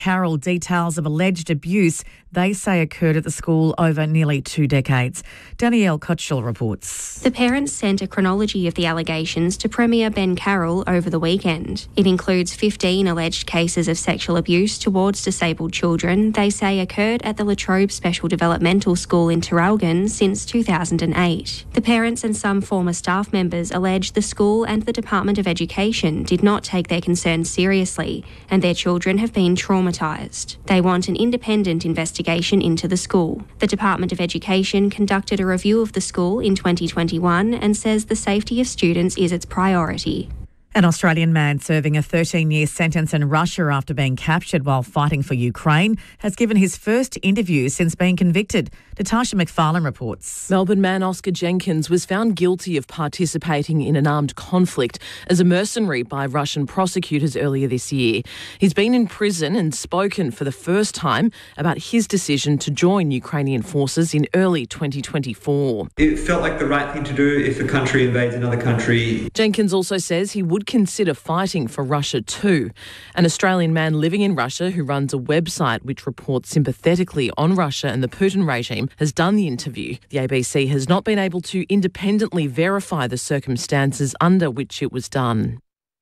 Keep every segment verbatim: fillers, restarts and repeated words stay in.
Carroll details of alleged abuse they say occurred at the school over nearly two decades. Danielle Kotchell reports. The parents sent a chronology of the allegations to Premier Ben Carroll over the weekend. It includes fifteen alleged cases of sexual abuse towards disabled children they say occurred at the Latrobe Special Developmental School in Traralgon since two thousand eight. The parents and some former staff members allege the school and the Department of Education did not take their concerns seriously and their children have been traumatised. They want an independent investigation into the school. The Department of Education conducted a review of the school in twenty twenty-one and says the safety of students is its priority. An Australian man serving a thirteen-year sentence in Russia after being captured while fighting for Ukraine has given his first interview since being convicted. Natasha McFarlane reports. Melbourne man Oscar Jenkins was found guilty of participating in an armed conflict as a mercenary by Russian prosecutors earlier this year. He's been in prison and spoken for the first time about his decision to join Ukrainian forces in early twenty twenty-four. It felt like the right thing to do if a country invades another country. Jenkins also says he would consider fighting for Russia too. An Australian man living in Russia who runs a website which reports sympathetically on Russia and the Putin regime has done the interview. The A B C has not been able to independently verify the circumstances under which it was done.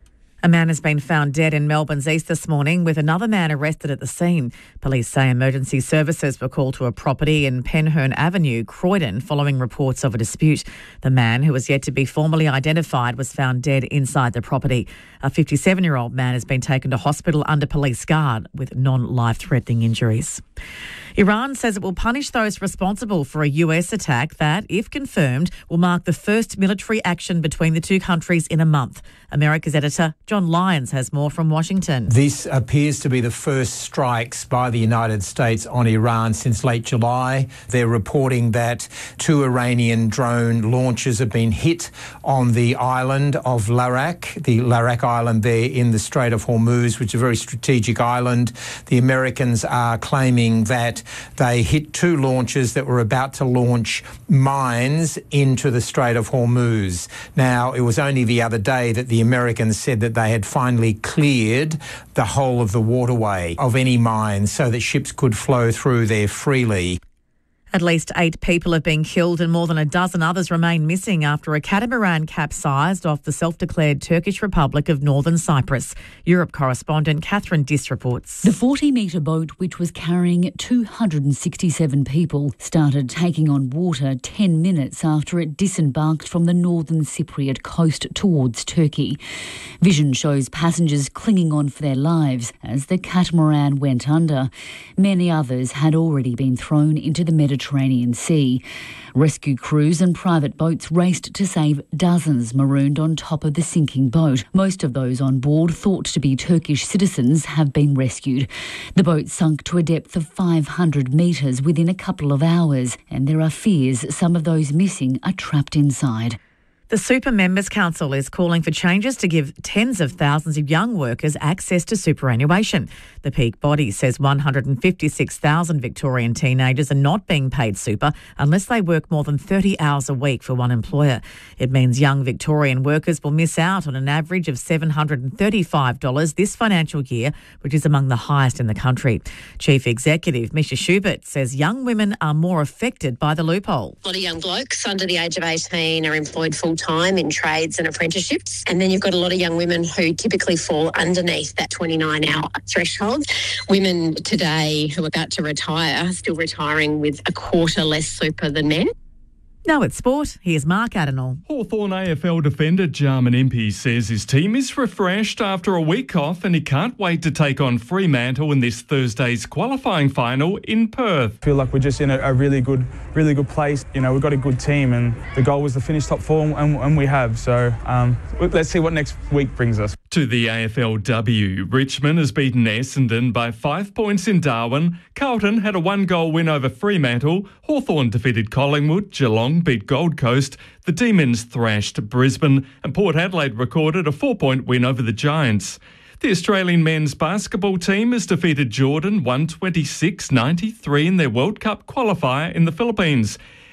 A man has been found dead in Melbourne's east this morning with another man arrested at the scene. Police say emergency services were called to a property in Penhern Avenue, Croydon, following reports of a dispute. The man, who was yet to be formally identified, was found dead inside the property. A fifty-seven-year-old man has been taken to hospital under police guard with non-life-threatening injuries. Iran says it will punish those responsible for a U S attack that, if confirmed, will mark the first military action between the two countries in a month. America's editor John Lyons has more from Washington. This appears to be the first strikes by the United States on Iran since late July. They're reporting that two Iranian drone launches have been hit on the island of Larak, the Larak Island there in the Strait of Hormuz, which is a very strategic island. The Americans are claiming that they hit two launches that were about to launch mines into the Strait of Hormuz. Now, it was only the other day that the Americans said that they had finally cleared the whole of the waterway of any mines so that ships could flow through there freely. At least eight people have been killed and more than a dozen others remain missing after a catamaran capsized off the self-declared Turkish Republic of Northern Cyprus. Europe correspondent Catherine Diss reports. The forty-metre boat, which was carrying two hundred sixty-seven people, started taking on water ten minutes after it disembarked from the northern Cypriot coast towards Turkey. Vision shows passengers clinging on for their lives as the catamaran went under. Many others had already been thrown into the Mediterranean Mediterranean Sea. Rescue crews and private boats raced to save dozens marooned on top of the sinking boat. Most of those on board, thought to be Turkish citizens, have been rescued. The boat sunk to a depth of five hundred metres within a couple of hours, and there are fears some of those missing are trapped inside. The Super Members Council is calling for changes to give tens of thousands of young workers access to superannuation. The peak body says one hundred fifty-six thousand Victorian teenagers are not being paid super unless they work more than thirty hours a week for one employer. It means young Victorian workers will miss out on an average of seven hundred thirty-five dollars this financial year, which is among the highest in the country. Chief Executive Misha Schubert says young women are more affected by the loophole. A lot of young blokes under the age of eighteen are employed full time in trades and apprenticeships, and then you've got a lot of young women who typically fall underneath that twenty-nine hour threshold. Women today who are about to retire are still retiring with a quarter less super than men. Now it's sport. Here's Mark Adenall. Hawthorn A F L defender Jarman Impey says his team is refreshed after a week off and he can't wait to take on Fremantle in this Thursday's qualifying final in Perth. I feel like we're just in a, a really good really good place. You know, we've got a good team and the goal was to finish top four and, and we have. So um, let's see what next week brings us. To the A F L W, Richmond has beaten Essendon by five points in Darwin. Carlton had a one-goal win over Fremantle. Hawthorn defeated Collingwood. Geelong beat Gold Coast. The Demons thrashed Brisbane. And Port Adelaide recorded a four-point win over the Giants. The Australian men's basketball team has defeated Jordan one twenty-six ninety-three in their World Cup qualifier in the Philippines.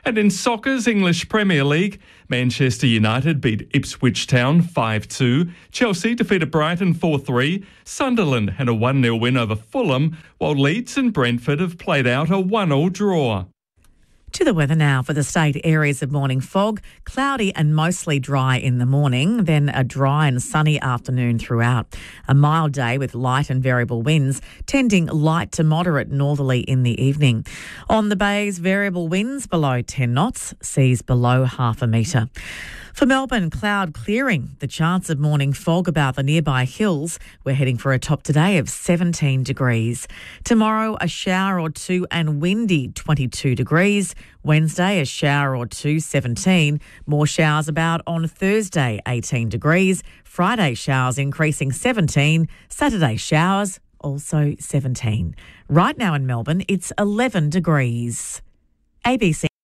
And in soccer's English Premier League, Manchester United beat Ipswich Town five two, Chelsea defeated Brighton four three, Sunderland had a one nil win over Fulham, while Leeds and Brentford have played out a one all draw. To the weather now for the state. Areas of morning fog, cloudy and mostly dry in the morning, then a dry and sunny afternoon throughout. A mild day with light and variable winds, tending light to moderate northerly in the evening. On the bays, variable winds below ten knots, seas below half a metre. For Melbourne, cloud clearing. The chance of morning fog about the nearby hills. We're heading for a top today of seventeen degrees. Tomorrow, a shower or two and windy, twenty-two degrees. Wednesday, a shower or two, seventeen. More showers about on Thursday, eighteen degrees. Friday, showers increasing, seventeen. Saturday, showers, also seventeen. Right now in Melbourne, it's eleven degrees. A B C.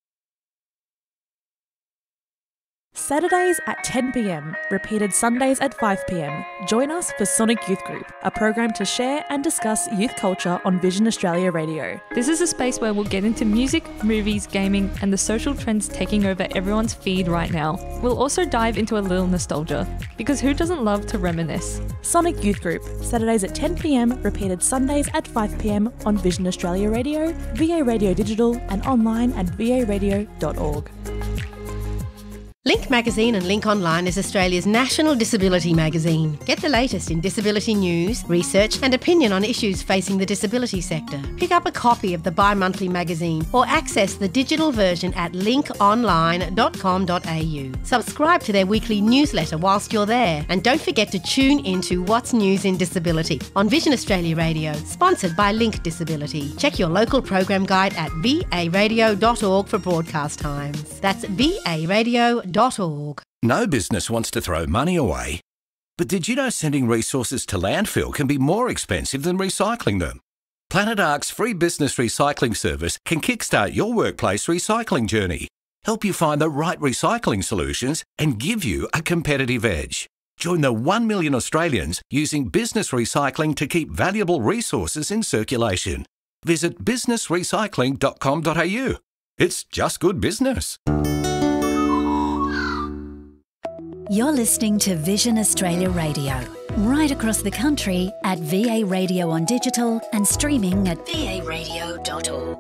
Saturdays at ten p m, repeated Sundays at five p m. Join us for Sonic Youth Group, a program to share and discuss youth culture on Vision Australia Radio. This is a space where we'll get into music, movies, gaming, and the social trends taking over everyone's feed right now. We'll also dive into a little nostalgia, because who doesn't love to reminisce? Sonic Youth Group, Saturdays at ten p m, repeated Sundays at five p m on Vision Australia Radio, V A Radio Digital, and online at v a radio dot org. Link Magazine and Link Online is Australia's national disability magazine. Get the latest in disability news, research and opinion on issues facing the disability sector. Pick up a copy of the bi-monthly magazine or access the digital version at link online dot com dot a u. Subscribe to their weekly newsletter whilst you're there, and don't forget to tune into What's News in Disability on Vision Australia Radio, sponsored by Link Disability. Check your local program guide at v a radio dot org for broadcast times. That's v a radio dot org. No business wants to throw money away. But did you know sending resources to landfill can be more expensive than recycling them? Planet Ark's free business recycling service can kickstart your workplace recycling journey, help you find the right recycling solutions, and give you a competitive edge. Join the one million Australians using business recycling to keep valuable resources in circulation. Visit business recycling dot com dot a u. It's just good business. You're listening to Vision Australia Radio, right across the country at V A Radio on digital and streaming at v a radio dot org.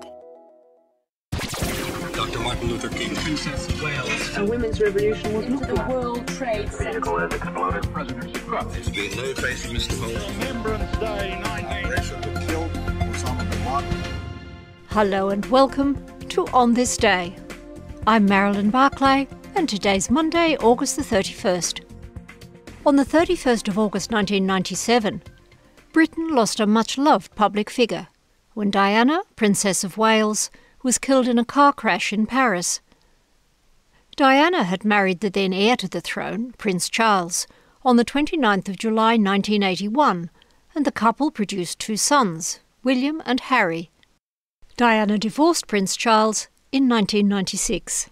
Doctor Martin Luther King, Princess of Wales. A women's revolution was not the World Trade Center. Vehicle has exploded. President Trump. It's been no face, Mister Holmes. Remembrance Day, nineteen. Killed Osama bin Laden. Hello and welcome to On This Day. I'm Marilyn Barclay, and today's Monday, August the thirty-first. On the thirty-first of August nineteen ninety-seven, Britain lost a much-loved public figure when Diana, Princess of Wales, was killed in a car crash in Paris. Diana had married the then heir to the throne, Prince Charles, on the twenty-ninth of July nineteen eighty-one, and the couple produced two sons, William and Harry. Diana divorced Prince Charles in nineteen ninety-six.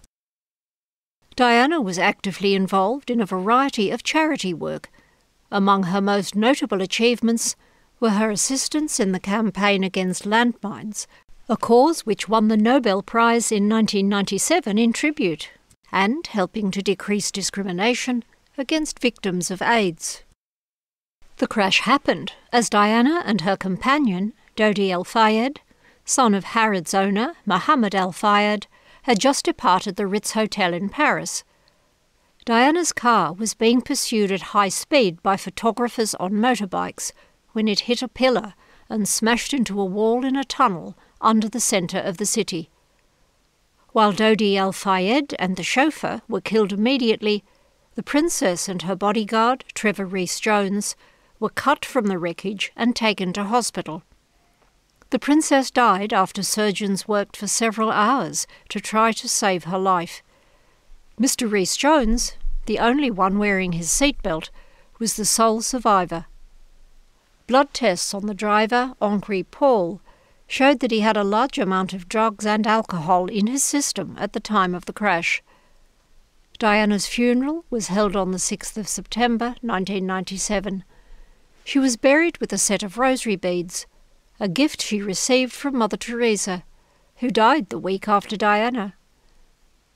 Diana was actively involved in a variety of charity work. Among her most notable achievements were her assistance in the campaign against landmines, a cause which won the Nobel Prize in nineteen ninety-seven in tribute, and helping to decrease discrimination against victims of AIDS. The crash happened as Diana and her companion, Dodi Al-Fayed, son of Harrods owner Mohammed Al-Fayed, had just departed the Ritz Hotel in Paris. Diana's car was being pursued at high speed by photographers on motorbikes when it hit a pillar and smashed into a wall in a tunnel under the centre of the city. While Dodi Al-Fayed and the chauffeur were killed immediately, the princess and her bodyguard, Trevor Rees-Jones, were cut from the wreckage and taken to hospital. The princess died after surgeons worked for several hours to try to save her life. Mister Rees-Jones, the only one wearing his seatbelt, was the sole survivor. Blood tests on the driver, Henri Paul, showed that he had a large amount of drugs and alcohol in his system at the time of the crash. Diana's funeral was held on the sixth of September nineteen ninety-seven. She was buried with a set of rosary beads, a gift she received from Mother Teresa, who died the week after Diana.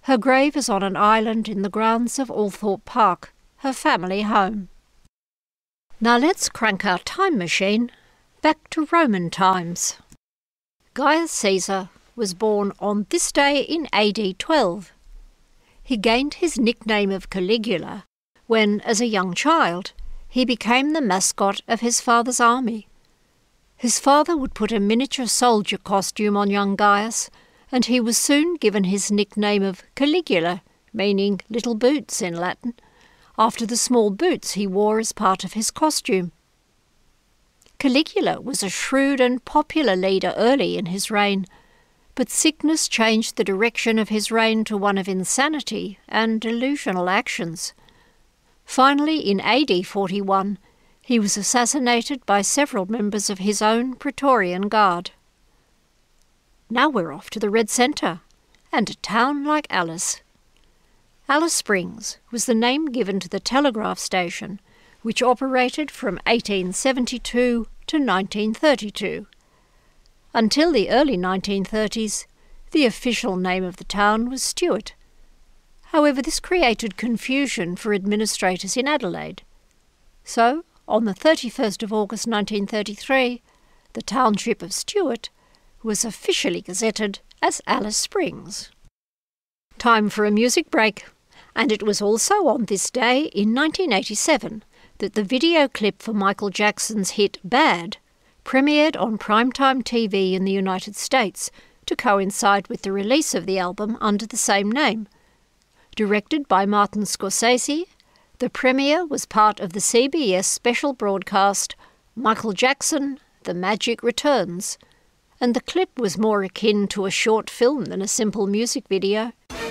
Her grave is on an island in the grounds of Althorpe Park, her family home. Now let's crank our time machine back to Roman times. Gaius Caesar was born on this day in A D twelve. He gained his nickname of Caligula when, as a young child, he became the mascot of his father's army. His father would put a miniature soldier costume on young Gaius, and he was soon given his nickname of Caligula, meaning little boots in Latin, after the small boots he wore as part of his costume. Caligula was a shrewd and popular leader early in his reign, but sickness changed the direction of his reign to one of insanity and delusional actions. Finally, in A D forty-one, he was assassinated by several members of his own Praetorian Guard. Now we're off to the Red Centre, and a town like Alice. Alice Springs was the name given to the telegraph station, which operated from eighteen seventy-two to nineteen thirty-two. Until the early nineteen thirties, the official name of the town was Stuart. However, this created confusion for administrators in Adelaide. So, on the thirty-first of August nineteen thirty-three, the township of Stuart was officially gazetted as Alice Springs. Time for a music break, and it was also on this day in nineteen eighty-seven that the video clip for Michael Jackson's hit Bad premiered on primetime T V in the United States to coincide with the release of the album under the same name. Directed by Martin Scorsese, the premiere was part of the C B S special broadcast Michael Jackson, The Magic Returns, and the clip was more akin to a short film than a simple music video.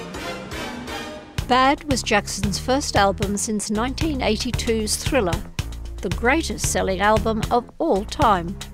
Bad was Jackson's first album since nineteen eighty-two's Thriller, the greatest selling album of all time.